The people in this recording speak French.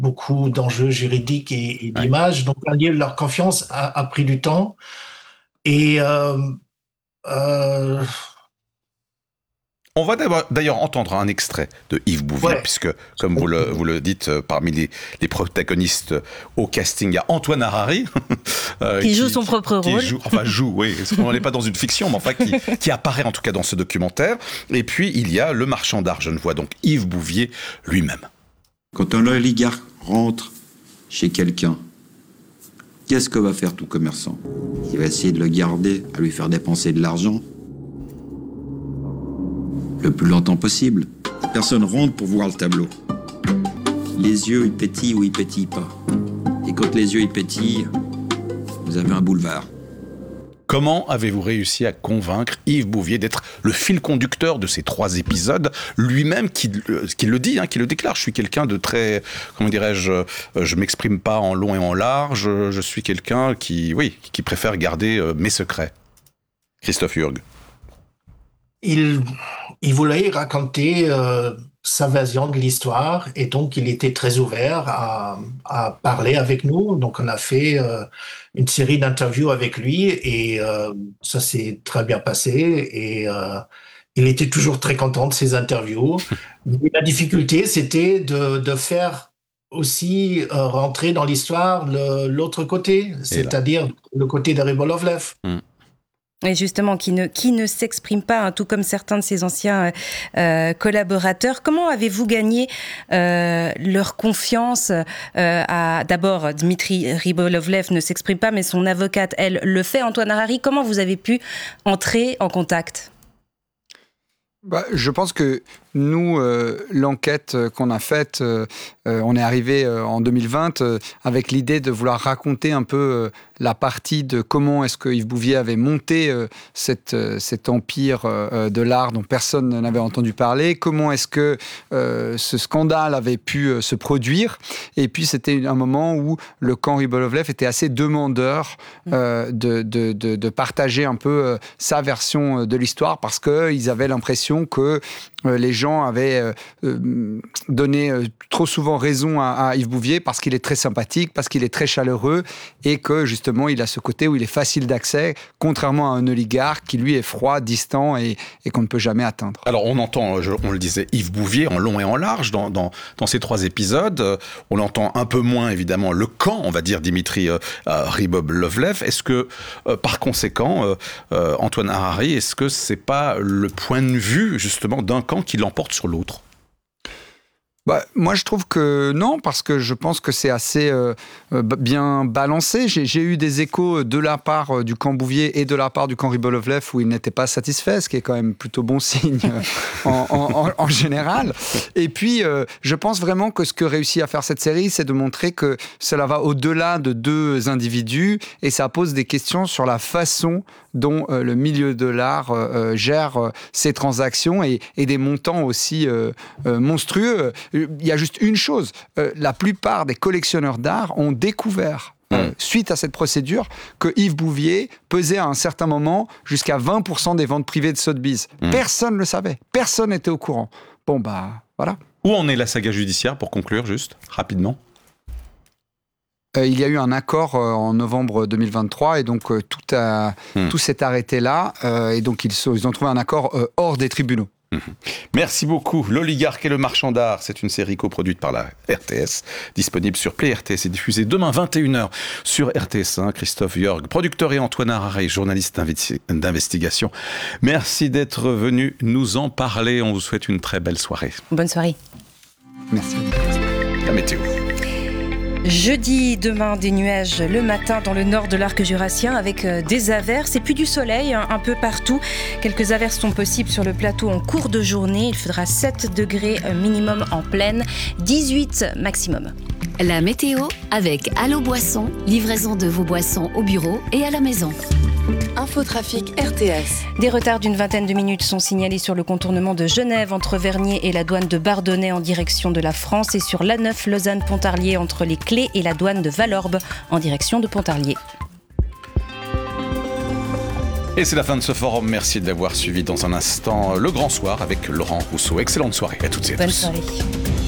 beaucoup d'enjeux juridiques et d'images. Donc, gagner leur confiance a pris du temps. Et on va d'ailleurs entendre un extrait de Yves Bouvier, puisque, comme vous le dites, parmi les protagonistes au casting, il y a Antoine Harary. Qui joue son propre rôle. Oui. On n'est pas dans une fiction, mais enfin, qui apparaît en tout cas dans ce documentaire. Et puis, il y a le marchand d'art genevois, donc Yves Bouvier lui-même. Quand un oligarque rentre chez quelqu'un, qu'est-ce que va faire tout commerçant? Il va essayer de le garder, à lui faire dépenser de l'argent le plus longtemps possible. Personne rentre pour voir le tableau. Les yeux, ils pétillent ou ils pétillent pas. Et quand les yeux, ils pétillent, vous avez un boulevard. Comment avez-vous réussi à convaincre Yves Bouvier d'être le fil conducteur de ces 3 épisodes, lui-même qui le dit, qui le déclare? Je suis quelqu'un de très, comment dirais-je, je m'exprime pas en long et en large, je suis quelqu'un qui préfère garder mes secrets. Christophe Hurg. Il voulait raconter sa version de l'histoire et donc il était très ouvert à parler avec nous. Donc on a fait une série d'interviews avec lui et ça s'est très bien passé et il était toujours très content de ces interviews. Mais la difficulté, c'était de faire aussi rentrer dans l'histoire l'autre côté, c'est-à-dire le côté de Rybolovlev. Et justement, qui ne s'exprime pas, tout comme certains de ses anciens collaborateurs. Comment avez-vous gagné leur confiance d'abord, Dmitri Rybolovlev ne s'exprime pas, mais son avocate, elle, le fait. Antoine Harary, comment vous avez pu entrer en contact ? Je pense que nous, l'enquête qu'on a faite, on est arrivé en 2020 avec l'idée de vouloir raconter un peu la partie de comment est-ce que Yves Bouvier avait monté cet empire de l'art dont personne n'avait entendu parler, comment est-ce que ce scandale avait pu se produire. Et puis c'était un moment où le camp Rybolovlev était assez demandeur de partager un peu sa version de l'histoire parce qu'ils avaient l'impression que les gens avaient donné trop souvent raison à Yves Bouvier parce qu'il est très sympathique, parce qu'il est très chaleureux et que justement il a ce côté où il est facile d'accès, contrairement à un oligarque qui lui est froid, distant et qu'on ne peut jamais atteindre. Alors on entend, on le disait, Yves Bouvier en long et en large dans ces 3 épisodes. On entend un peu moins évidemment le camp, on va dire, Dmitri Rybolovlev. Est-ce que par conséquent, Antoine Harary, est-ce que c'est pas le point de vue justement d'un camp qui l'emporte sur l'autre? Moi, je trouve que non, parce que je pense que c'est assez bien balancé. J'ai eu des échos de la part du camp Bouvier et de la part du camp Rybolovlev où ils n'étaient pas satisfaits, ce qui est quand même plutôt bon signe en général. Et puis, je pense vraiment que ce que réussit à faire cette série, c'est de montrer que cela va au-delà de 2 individus et ça pose des questions sur la façon dont le milieu de l'art gère ces transactions et des montants aussi monstrueux. Il y a juste une chose, la plupart des collectionneurs d'art ont découvert, suite à cette procédure, que Yves Bouvier pesait à un certain moment jusqu'à 20% des ventes privées de Sotheby's. Personne ne le savait, personne n'était au courant. Voilà. Où en est la saga judiciaire, pour conclure, juste, rapidement ? Il y a eu un accord en novembre 2023 et donc tout s'est arrêté là et donc ils ont trouvé un accord hors des tribunaux. Merci beaucoup. L'oligarque et le marchand d'art, c'est une série coproduite par la RTS, disponible sur Play RTS et diffusée demain 21h sur RTS1. Christophe Hurg, producteur, et Antoine Harary, journaliste d'investigation. Merci d'être venu nous en parler. On vous souhaite une très belle soirée. Bonne soirée. Merci. La météo. Jeudi, demain, des nuages le matin dans le nord de l'arc jurassien avec des averses et puis du soleil un peu partout. Quelques averses sont possibles sur le plateau en cours de journée. Il faudra 7 degrés minimum en plaine, 18 maximum. La météo avec Allo Boisson, livraison de vos boissons au bureau et à la maison. Infotrafic RTS. Des retards d'une vingtaine de minutes sont signalés sur le contournement de Genève entre Vernier et la douane de Bardonnay en direction de la France et sur l'A9 Lausanne-Pontarlier entre les Clés et la douane de Valorbe en direction de Pontarlier. Et c'est la fin de ce forum. Merci de l'avoir suivi. Dans un instant, le grand soir avec Laurent Rousseau. Excellente soirée à toutes et à tous. Bonne soirée.